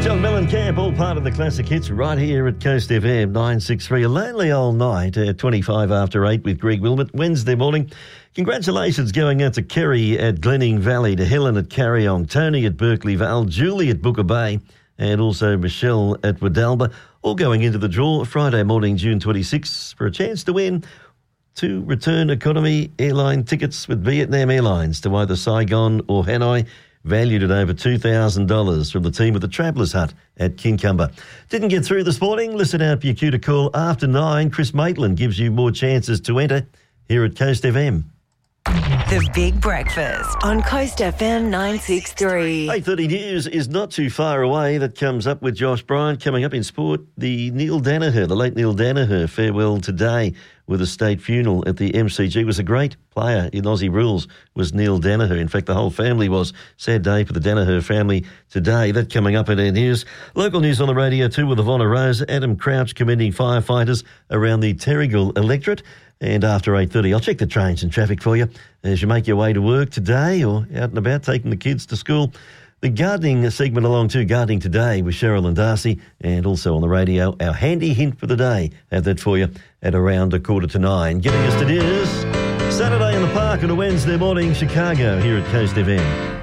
John Mellencamp, all part of the classic hits right here at Coast FM 963. A lonely old night at 25 after 8 with Greg Wilmot, Wednesday morning. Congratulations going out to Kerry at Glenning Valley, to Helen at Carryong, Tony at Berkeley Vale, Julie at Booker Bay, and also Michelle at Wadalba, all going into the draw Friday morning, June 26, for a chance to win 2 return economy airline tickets with Vietnam Airlines to either Saigon or Hanoi, valued at over $2,000 from the team at the Travellers Hut at Kincumber. Didn't get through this morning? Listen out for your cue to call after 9. Chris Maitland gives you more chances to enter here at Coast FM. The Big Breakfast on Coast FM 963. 8:30 News is not too far away. That comes up with Josh Bryant. Coming up in sport, the late Neil Danaher farewell today with a state funeral at the MCG. Was a great player in Aussie rules, was Neil Danaher. In fact, the whole family was. Sad day for the Danaher family today. That coming up in our news. Local news on the radio too with Ivonna Rose. Adam Crouch commending firefighters around the Terrigal electorate. And after 8:30, I'll check the trains and traffic for you as you make your way to work today or out and about taking the kids to school. The gardening segment along to Gardening Today with Cheryl and Darcy, and also on the radio, our handy hint for the day. Have that for you at around 8:45. Getting us to news, Saturday in the Park on a Wednesday morning, Chicago here at Coast FM.